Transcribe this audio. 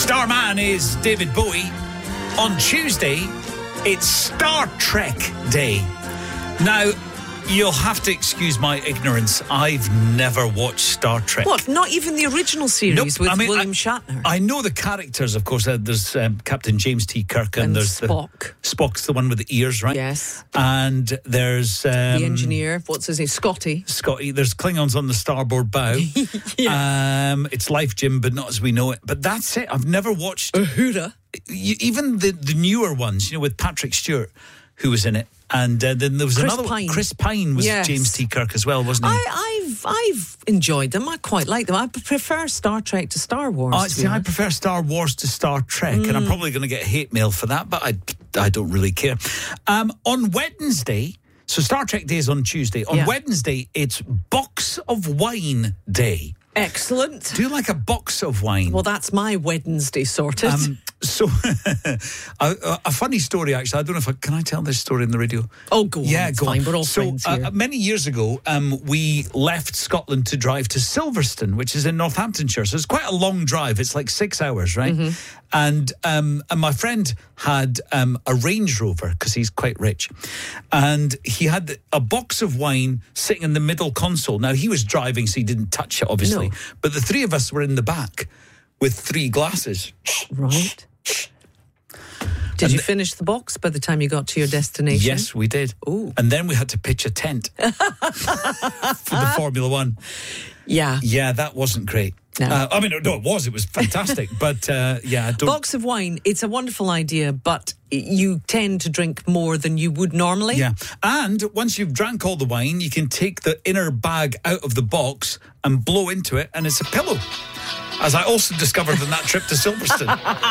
Starman is David Bowie. On Tuesday, it's Star Trek Day. Now, you'll have to excuse my ignorance. I've never watched Star Trek. What? Not even the original series with William Shatner? I know the characters, of course. There's Captain James T. Kirk and there's Spock. Spock's the one with the ears, right? Yes. And there's... the engineer. What's his name? Scotty. There's Klingons on the starboard bow. Yeah. It's Life, Jim, but not as we know it. But that's it. I've never watched... Uhura. Even the newer ones, with Patrick Stewart, who was in it. And then there was another one. Chris Pine was James T. Kirk as well, wasn't he? I've enjoyed them. I quite like them. I prefer Star Trek to Star Wars. I prefer Star Wars to Star Trek, and I'm probably going to get hate mail for that, but I don't really care. On Wednesday, so Star Trek Day is on Tuesday. On Wednesday, it's Box of Wine Day. Excellent. Do you like a box of wine? Well, that's my Wednesday sorted. So, a funny story, actually. I don't know can I tell this story in the radio? Oh, go on. Yeah, it's go fine. on. We're all friends here. Many years ago, we left Scotland to drive to Silverstone, which is in Northamptonshire. So it's quite a long drive. It's like 6 hours, right? Mm-hmm. And my friend had a Range Rover because he's quite rich. And he had a box of wine sitting in the middle console. Now, he was driving, so he didn't touch it, obviously. No. But the three of us were in the back with 3 glasses. Right. Did you finish the box by the time you got to your destination? Yes, we did. Ooh. And then we had to pitch a tent for the Formula One. Yeah. Yeah, that wasn't great. No. It was fantastic. But, Box of wine, it's a wonderful idea, but you tend to drink more than you would normally. Yeah. And once you've drank all the wine, you can take the inner bag out of the box and blow into it, and it's a pillow. As I also discovered on that trip to Silverstone.